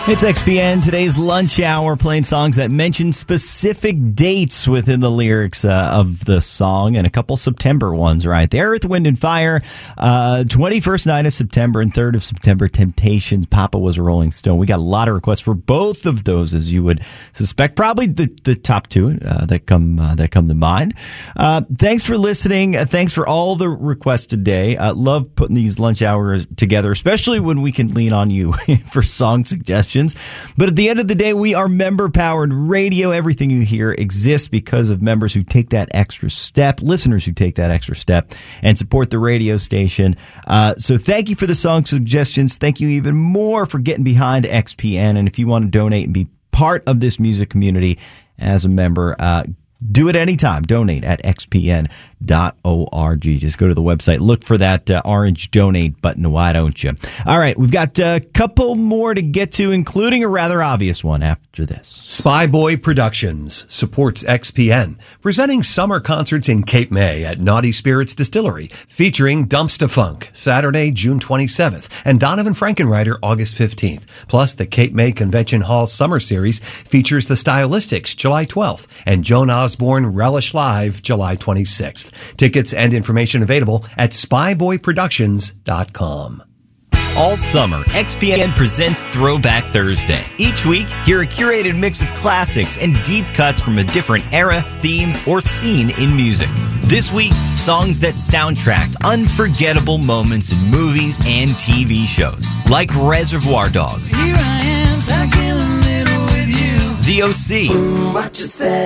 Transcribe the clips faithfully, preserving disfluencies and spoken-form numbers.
It's X P N, today's lunch hour, playing songs that mention specific dates within the lyrics uh, of the song, and a couple September ones right there. Earth, Wind and Fire, uh, twenty-first night of September and third of September, Temptations, Papa Was a Rolling Stone. We got a lot of requests for both of those, as you would suspect. Probably the, the top two uh, that come uh, that come to mind. Uh, thanks for listening. Uh, thanks for all the requests today. Uh, love putting these lunch hours together, especially when we can lean on you for song suggestions. But at the end of the day, we are member-powered radio. Everything you hear exists because of members who take that extra step, listeners who take that extra step and support the radio station. Uh, so thank you for the song suggestions. Thank you even more for getting behind X P N. And if you want to donate and be part of this music community as a member, uh, do it anytime. Donate at x p n dot org. Just go to the website, look for that uh, orange donate button. Why don't you? All right, we've got a couple more to get to, including a rather obvious one after this. Spy Boy Productions supports X P N, presenting summer concerts in Cape May at Naughty Spirits Distillery, featuring Dumpsta Funk, Saturday, June twenty-seventh, and Donovan Frankenreiter, August fifteenth. Plus, the Cape May Convention Hall Summer Series features the Stylistics, July twelfth, and Joan Osborne Relish Live, July twenty-sixth. Tickets and information available at spy boy productions dot com. All summer, X P N presents Throwback Thursday. Each week, hear a curated mix of classics and deep cuts from a different era, theme, or scene in music. This week, songs that soundtracked unforgettable moments in movies and T V shows, like Reservoir Dogs, Here I am, stuck in the middle with you. The O C, Ooh, what you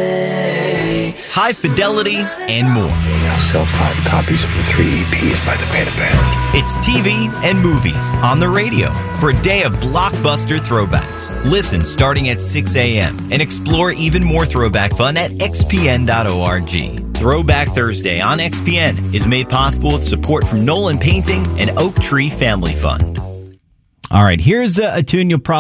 say? High Fidelity, and more. I'll sell five copies of the three E Ps by the Beta Band. It's T V and movies on the radio for a day of blockbuster throwbacks. Listen starting at six a.m. and explore even more throwback fun at x p n dot org. Throwback Thursday on X P N is made possible with support from Nolan Painting and Oak Tree Family Fund. All right, here's a, a tune you'll probably